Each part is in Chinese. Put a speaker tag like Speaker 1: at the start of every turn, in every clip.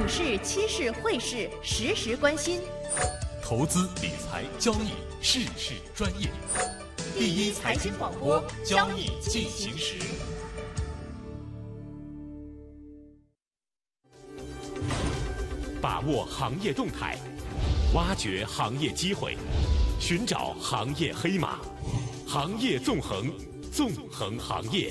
Speaker 1: 市、期市、汇市实时关心，
Speaker 2: 投资理财交易事事专业。第一财经广播，交易进行时。把握行业动态，挖掘行业机会，寻找行业黑马，行业纵横，纵横行业。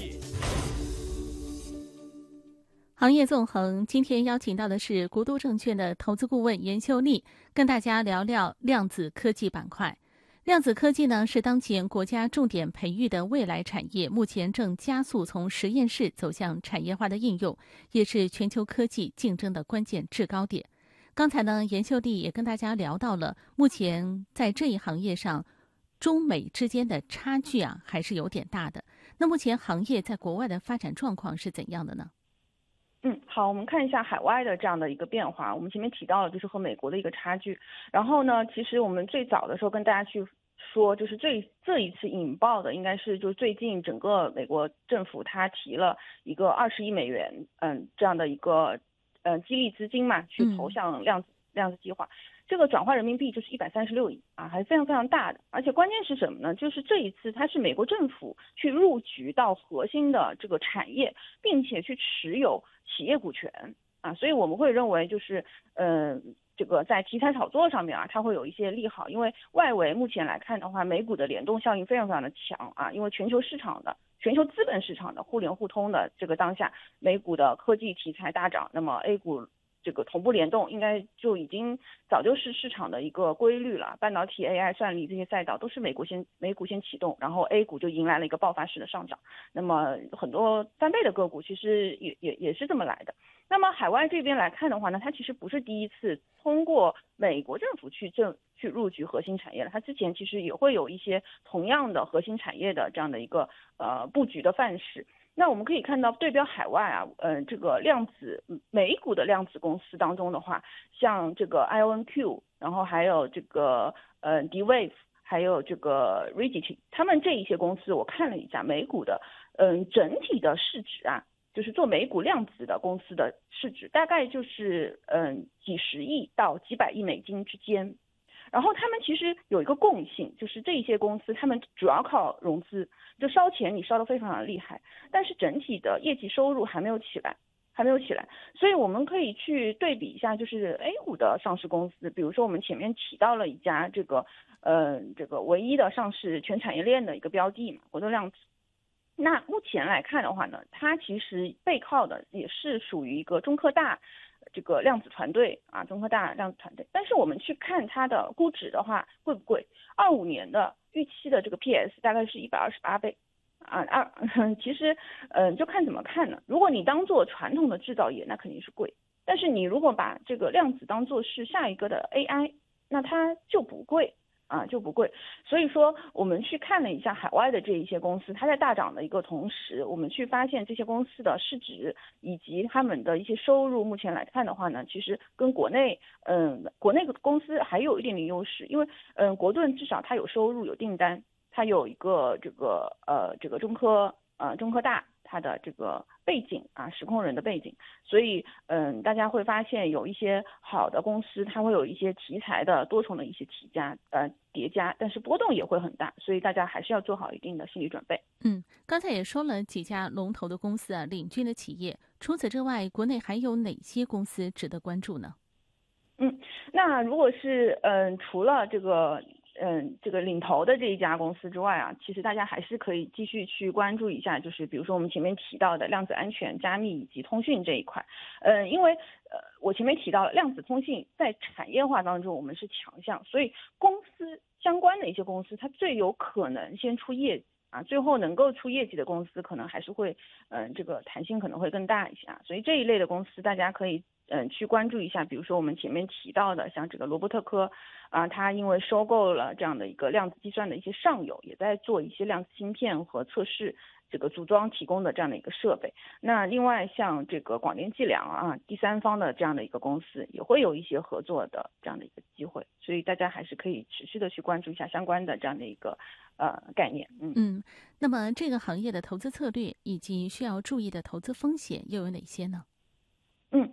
Speaker 3: 行业纵横，今天邀请到的是国都证券的投资顾问严秀丽，跟大家聊聊量子科技板块。量子科技呢，是当前国家重点培育的未来产业，目前正加速从实验室走向产业化的应用，也是全球科技竞争的关键制高点。刚才呢，严秀丽也跟大家聊到了，目前在这一行业上，中美之间的差距还是有点大的。那目前行业在国外的发展状况是怎样的呢？
Speaker 4: 好，我们看一下海外的这样的一个变化。我们前面提到了就是和美国的一个差距，然后呢，其实我们最早的时候跟大家去说，就是这一次引爆的应该是就是最近整个美国政府它提了一个20亿美元这样的一个激励资金嘛，去投向量子计划。这个转换人民币就是136亿还是非常非常大的。而且关键是什么呢？就是这一次它是美国政府去入局到核心的这个产业，并且去持有企业股权所以我们会认为就是这个在题材炒作上面它会有一些利好。因为外围目前来看的话，美股的联动效应非常非常的强因为全球资本市场的互联互通的这个当下，美股的科技题材大涨，那么 A 股这个同步联动应该就已经早就是市场的一个规律了。半导体、AI、算力这些赛道都是美股先启动，然后 A 股就迎来了一个爆发式的上涨。那么很多翻倍的个股其实也是这么来的。那么海外这边来看的话呢，它其实不是第一次通过美国政府去入局核心产业了，它之前其实也会有一些同样的核心产业的这样的一个布局的范式。那我们可以看到对标海外这个美股的量子公司当中的话，像这个 IONQ， 然后还有这个D-Wave， 还有这个 Rigidity， 他们这一些公司我看了一下，美股的整体的市值就是做美股量子的公司的市值大概就是几十亿到几百亿美金之间。然后他们其实有一个共性，就是这些公司他们主要靠融资，就烧钱你烧得非常的厉害，但是整体的业绩收入还没有起来。所以我们可以去对比一下，就是 A 股的上市公司，比如说我们前面提到了一家这个唯一的上市全产业链的一个标的嘛，国都量子。那目前来看的话呢，它其实背靠的也是属于一个中科大这个量子团队中科大量子团队。但是我们去看它的估值的话，贵不贵？25年的预期的这个 PS 大概是128倍其实就看怎么看呢？如果你当做传统的制造业，那肯定是贵。但是你如果把这个量子当做是下一个的 AI， 那它就不贵。所以说我们去看了一下海外的这一些公司，它在大涨的一个同时，我们去发现这些公司的市值以及他们的一些收入，目前来看的话呢，其实跟国内的公司还有一点点优势。因为国盾至少它有收入有订单，它有一个这个中科大它的这个背景时空人的背景。所以大家会发现有一些好的公司，它会有一些题材的多重的一些叠加，但是波动也会很大，所以大家还是要做好一定的心理准备。
Speaker 3: 刚才也说了几家龙头的公司领军的企业，除此之外，国内还有哪些公司值得关注呢？
Speaker 4: 那如果是除了这个领头的这一家公司之外其实大家还是可以继续去关注一下，就是比如说我们前面提到的量子安全、加密以及通讯这一块。因为我前面提到了量子通信在产业化当中我们是强项，所以公司相关的一些公司它最有可能先出业绩最后能够出业绩的公司可能还是会这个弹性可能会更大一些所以这一类的公司大家可以去关注一下。比如说我们前面提到的像这个罗伯特科它因为收购了这样的一个量子计算的一些上游，也在做一些量子芯片和测试这个组装提供的这样的一个设备。那另外像这个广电计量第三方的这样的一个公司也会有一些合作的这样的一个机会，所以大家还是可以持续的去关注一下相关的这样的一个概念。
Speaker 3: 那么这个行业的投资策略以及需要注意的投资风险又有哪些呢？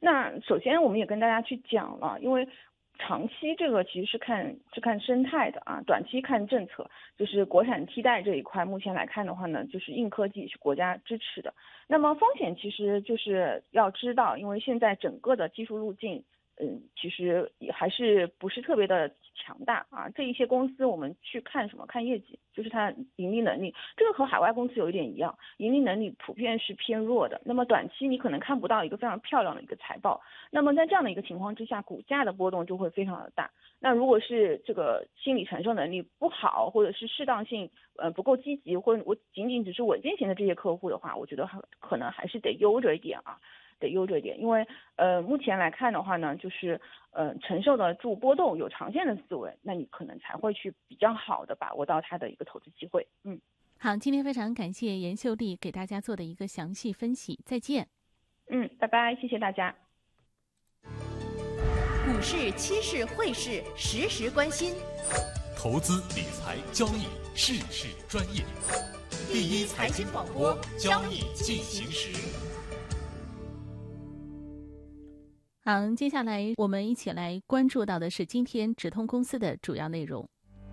Speaker 4: 那首先我们也跟大家去讲了，因为长期这个其实是看生态的啊，短期看政策，就是国产替代这一块，目前来看的话呢，就是硬科技是国家支持的。那么风险其实就是要知道，因为现在整个的技术路径，其实也还是不是特别的强大啊。这一些公司我们去看什么？看业绩，就是它盈利能力。这个和海外公司有一点一样，盈利能力普遍是偏弱的。那么短期你可能看不到一个非常漂亮的一个财报。那么在这样的一个情况之下，股价的波动就会非常的大。那如果是这个心理承受能力不好，或者是适当性不够积极，或者我仅仅只是稳健型的这些客户的话，我觉得可能还是得悠着一点啊。得悠着一点，因为目前来看的话呢，就是承受得住波动，有长线的思维，那你可能才会去比较好的把握到它的一个投资机会。
Speaker 3: 好，今天非常感谢严秀丽给大家做的一个详细分析，再见。
Speaker 4: 拜拜，谢谢大家。
Speaker 1: 股市、期市、汇市，时时关心。
Speaker 2: 投资理财交易事事专业，第一财经广播，交易进行时。
Speaker 3: 好，接下来我们一起来关注到的是今天直通公司的主要内容。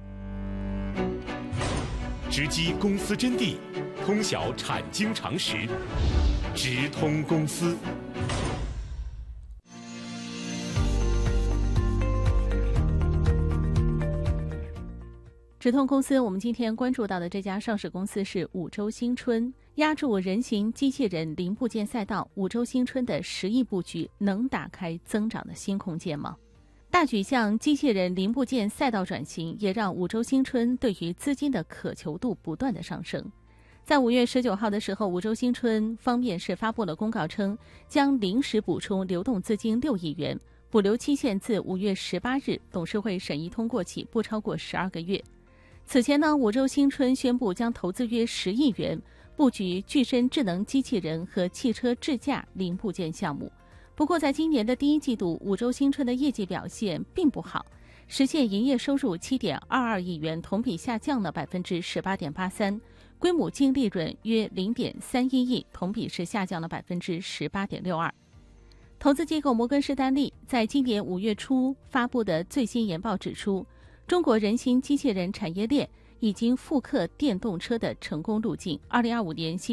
Speaker 2: 直击公司真谛，通晓产经常识，直通公司。
Speaker 3: 直通公司，我们今天关注到的这家上市公司是五洲新春。压住人形机器人零部件赛道，五洲新春的10亿布局能打开增长的新空间吗？大举向机器人零部件赛道转型，也让五洲新春对于资金的渴求度不断的上升。在5月19号的时候，五洲新春方面是发布了公告称，将临时补充流动资金6亿元，补留期限自5月18日董事会审议通过起不超过12个月。此前呢，五洲新春宣布将投资约10亿元布局具身智能机器人和汽车智驾零部件项目。不过在今年的第一季度，五洲新春的业绩表现并不好，实现营业收入7.22亿元，同比下降了18.83%，规模净利润约0.31亿，同比是下降了18.62%。投资机构摩根士丹利在今年5月初发布的最新研报指出，中国人形机器人产业链已经复刻电动车的成功路径。2025年